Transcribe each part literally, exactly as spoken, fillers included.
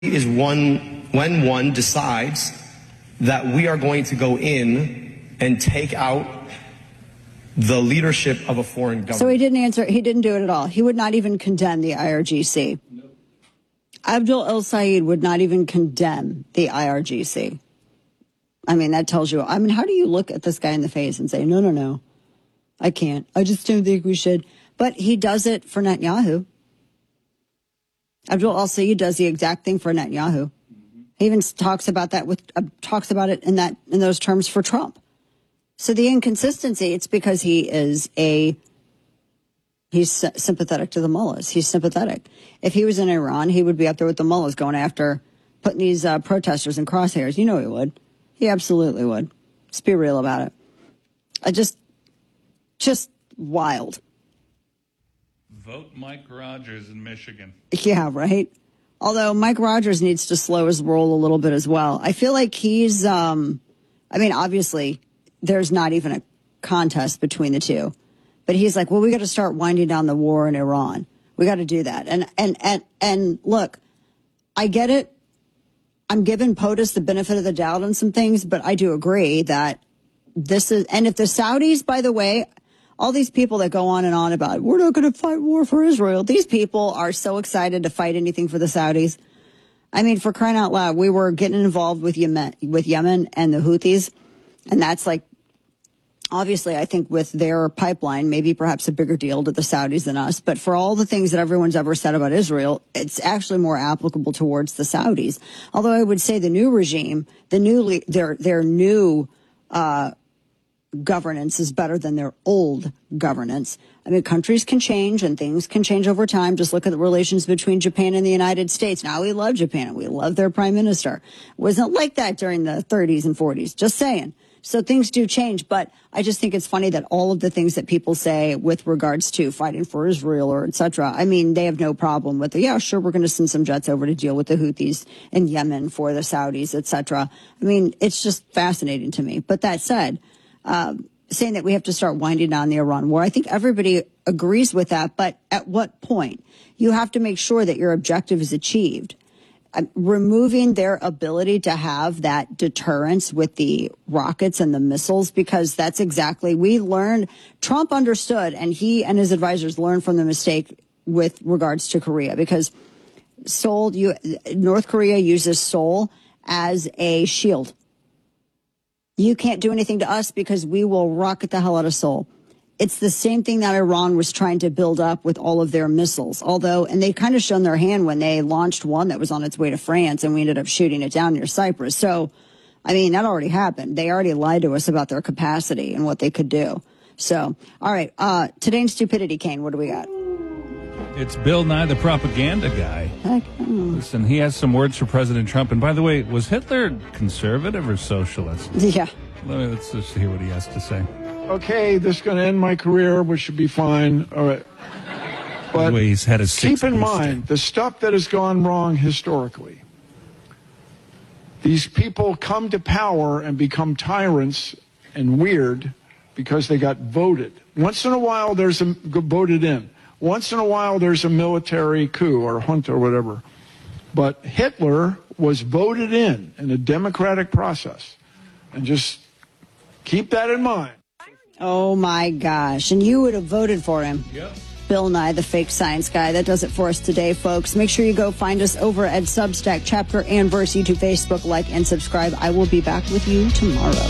is one when one decides that we are going to go in and take out the leadership of a foreign government. So he didn't answer. He didn't do it at all. He would not even condemn the I R G C. No. Abdul El-Sayed would not even condemn the I R G C. I mean, that tells you. I mean, how do you look at this guy in the face and say, no, no, no, I can't. I just don't think we should. But he does it for Netanyahu. Abdul El-Sayed does the exact thing for Netanyahu. Mm-hmm. He even talks about that with uh, talks about it in that in those terms for Trump. So the inconsistency, it's because he is a he's sympathetic to the mullahs. He's sympathetic. If he was in Iran, he would be up there with the mullahs going after putting these uh, protesters in crosshairs. You know he would. He absolutely would. Let's be real about it. I just, just wild. Vote Mike Rogers in Michigan. Yeah, right. Although Mike Rogers needs to slow his roll a little bit as well. I feel like he's, um, I mean, obviously, there's not even a contest between the two. But he's like, well, we got to start winding down the war in Iran. We got to do that. And, and, and, and look, I get it. I'm giving POTUS the benefit of the doubt on some things, but I do agree that this is, and if the Saudis, by the way, all these people that go on and on about, we're not going to fight war for Israel. These people are so excited to fight anything for the Saudis. I mean, for crying out loud, we were getting involved with Yemen, with Yemen and the Houthis. And that's like, obviously, I think with their pipeline, maybe perhaps a bigger deal to the Saudis than us. But for all the things that everyone's ever said about Israel, it's actually more applicable towards the Saudis. Although I would say the new regime, the new, their, their new, uh, governance is better than their old governance. I mean, countries can change and things can change over time. Just look at the relations between Japan and the United States. Now we love Japan and we love their prime minister. It wasn't like that during the thirties and forties. Just saying. So things do change, but I just think it's funny that all of the things that people say with regards to fighting for Israel or et cetera, I mean, they have no problem with it. Yeah, sure, we're going to send some jets over to deal with the Houthis in Yemen for the Saudis, et cetera. I mean, it's just fascinating to me. But that said, um, saying that we have to start winding down the Iran war, I think everybody agrees with that. But at what point? You have to make sure that your objective is achieved. Uh, removing their ability to have that deterrence with the rockets and the missiles, because that's exactly, we learned, Trump understood, and he and his advisors learned from the mistake with regards to Korea, because Seoul, you, North Korea uses Seoul as a shield. You can't do anything to us because we will rocket the hell out of Seoul. It's the same thing that Iran was trying to build up with all of their missiles. Although, and they kind of shown their hand when they launched one that was on its way to France and we ended up shooting it down near Cyprus. So, I mean, that already happened. They already lied to us about their capacity and what they could do. So, all right. Uh, today in Stupidity, Kane, what do we got? It's Bill Nye, the propaganda guy. Heck, mm. Listen, he has some words for President Trump. And by the way, was Hitler conservative or socialist? Yeah. Let me, let's just hear what he has to say. Okay, this is going to end my career, which should be fine. All right. But way, he's had a keep in mind the stuff that has gone wrong historically. These people come to power and become tyrants and weird because they got voted. Once in a while, there's a voted in. Once in a while, there's a military coup or junta or whatever. But Hitler was voted in in a democratic process. And just keep that in mind. Oh, my gosh. And you would have voted for him. Yep. Bill Nye, the fake science guy. That does it for us today, folks. Make sure you go find us over at Substack, Chapter and Verse, YouTube, Facebook, like, and subscribe. I will be back with you tomorrow.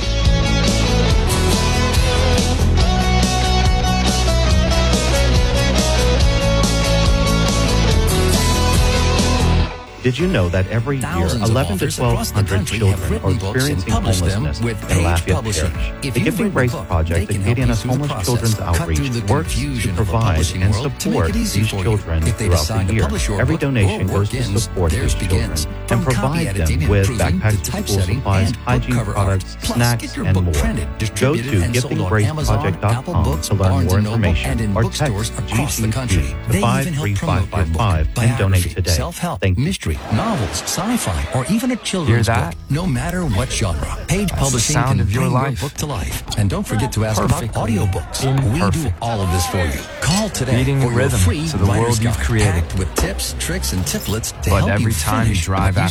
Did you know that every year, eleven to twelve hundred children are experiencing homelessness in Lafayette Parish? The Gifting Grace Project, the Acadiana's Homeless Children's Outreach, works to provide and support these children throughout the year. Every donation goes to support these children and provide them with backpacks, school supplies, hygiene products, snacks, and more. Go to gifting grace project dot com to learn more information or text G C Q to five three five five five and donate today. Thank you. history, novels, sci-fi, or even a children's Hear that? book. No matter what genre, Page That's Publishing the sound can of your bring life. your book to life. And don't forget to ask Perfectly about audiobooks. We do imperfect. all of this for you. Call today Reading for in your rhythm free to the writer's world you've guide, created. packed with tips, tricks, and templates to But help every you time you finish drive what you